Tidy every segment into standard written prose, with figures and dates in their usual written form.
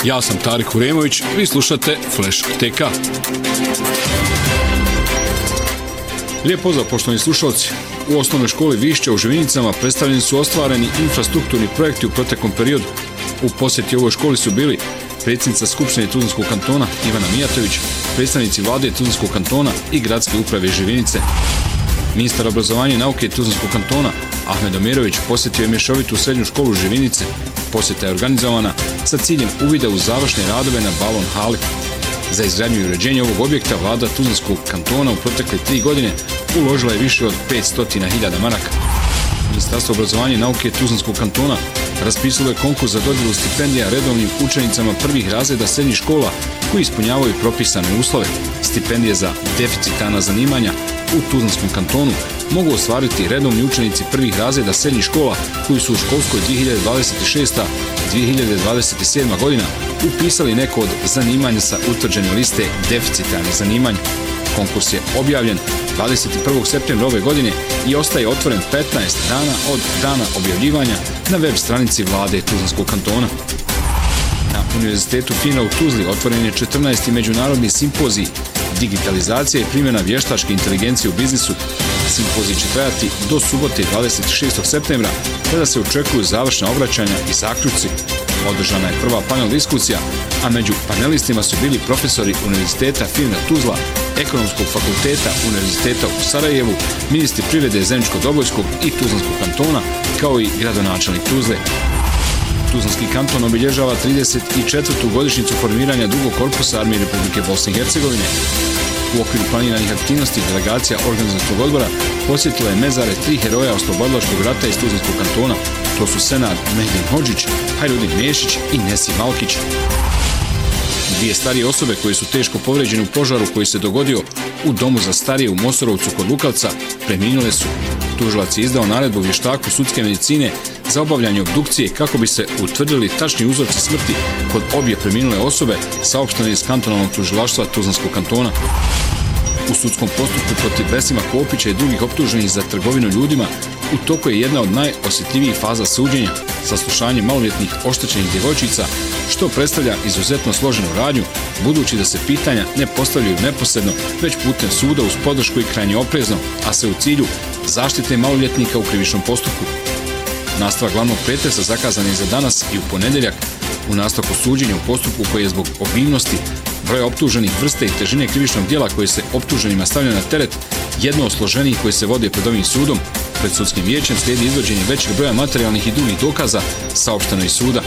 Ja sam Tarik Uremović, vi slušate Flash TK. Lijep pozdrav, poštovani slušalci. U osnovnoj školi Višća u Živinicama predstavljeni su ostvareni infrastrukturni projekti u proteklom periodu. U posjeti ovoj školi su bili predsjednica Skupštine Tuzlanskog kantona Ivana Mijatović, predstavnici vlade Tuzlanskog kantona i gradske uprave Živinice. Ministar obrazovanja i nauke Tuzlanskog kantona Ahmed Amirović posjetio je mješovitu srednju školu Živinice. Posjeta je organizovana sa ciljem uvida u završne radove na balon hali. Za izgradnju i uređenje ovog objekta vlada Tuzlanskog kantona u protekle 3 godine uložila je više od 500.000 maraka. Ministarstvo obrazovanja i nauke Tuzlanskog kantona raspisalo je konkurs za dodjelu stipendija redovnim učenicama prvih razreda srednjih škola koji ispunjavaju propisane uslove. Stipendije za deficitarna zanimanja u Tuzlanskom kantonu mogu ostvariti redovni učenici prvih razreda srednjih škola koji su u školskoj 2026-2027 godina upisali neko od zanimanja sa utvrđene liste deficitarnih zanimanja. Konkurs je objavljen 21. septembra ove godine i ostaje otvoren 15 dana od dana objavljivanja na web stranici vlade Tuzlanskog kantona. Na Univerzitetu FINA u Tuzli otvoren je 14. međunarodni simpozij Digitalizacija i primjena vještačke inteligencije u biznisu. Simpozij će trajati do subote 26. septembra, kada se očekuju završna obraćanja i zaključci. Održana je prva panel diskusija, a među panelistima su bili profesori Univerziteta FINA Tuzla, Ekonomskog fakulteta Univerziteta u Sarajevu, ministri privrede Zeničko-Dobojskog i Tuzlanskog kantona, kao i gradonačelnik Tuzle. Tuzlanski kanton obilježava 34. godišnjicu formiranja drugog korpusa Armije Republike Bosne i Hercegovine. U okviru planiranih aktivnosti delegacija organizacijskog odbora posjetila je mezare 3 heroja oslobodilačkog rata iz Tuzlanskog kantona. To su Senad Mehdin Hodžić, Hajrudin Mešić i Nesi Malkić. 2 starije osobe koje su teško povređene u požaru koji se dogodio u domu za starije u Mosorovcu kod Lukavca preminule su. Tužilac je izdao naredbu vještaku sudske medicine za obavljanje obdukcije kako bi se utvrdili tačni uzroci smrti kod obje preminule osobe, saopštene iz kantonalnog tužilaštva Tuzlanskog kantona. U sudskom postupku protiv Besima Kopića i drugih optuženih za trgovinu ljudima u toku je jedna od najosjetljivijih faza suđenja, saslušanje maloljetnih oštećenih djevojčica, što predstavlja izuzetno složenu radnju, budući da se pitanja ne postavljaju neposredno, već putem suda uz podršku i krajnje oprezno, a sve u cilju zaštite maloljetnika u krivičnom postupku. Nastavak glavnog pretresa zakazan je za danas i u ponedjeljak. U nastavku suđenja u postupku koji je zbog obimnosti, broja optuženih, vrste i težine krivičnog djela koje se optuženima stavlja na teret, jedno od složenijih koji se vode pred ovim sudom, pred sudskim vijećem slijedi izvođenje većeg broja materijalnih i drugih dokaza, saopšteno iz suda.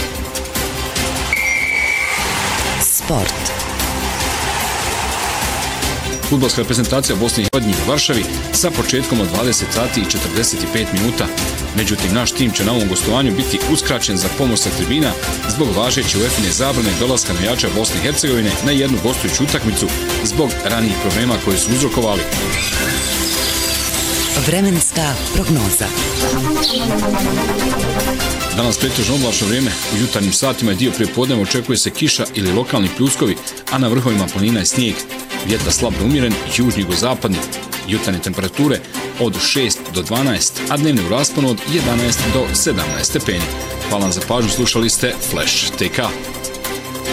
Sport. Fudbalska reprezentacija Bosne i Hercegovine u Varšavi sa početkom od 20:45. Međutim, naš tim će na ovom gostovanju biti uskraćen za pomoć sa tribina zbog važeće UEFA-ine zabrane dolaska navijača Bosne i Hercegovine na jednu gostujuću utakmicu zbog ranijih problema koje su uzrokovali. Vremenska prognoza. Danas pretežno oblačno vrijeme, u jutarnjim satima i dio prijepodneva očekuje se kiša ili lokalni pljuskovi, a na vrhovima planina je snijeg. Vjetar slab do umjeren, južni-jugozapadni. Jutarnje temperature od 6 do 12, a dnevni u rasponu od 11 do 17 stepeni. Hvala vam za pažnju, slušali ste Flash TK.